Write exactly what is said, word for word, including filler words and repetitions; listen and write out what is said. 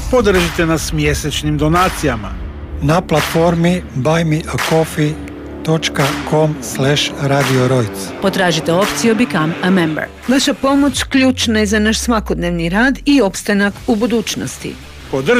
Podržite nas mjesečnim donacijama na platformi buy me a coffee dot com slash radio rojc. Potražite opciju Become a Member. Vaša pomoć ključna je za naš svakodnevni rad i opstanak u budućnosti. Podržite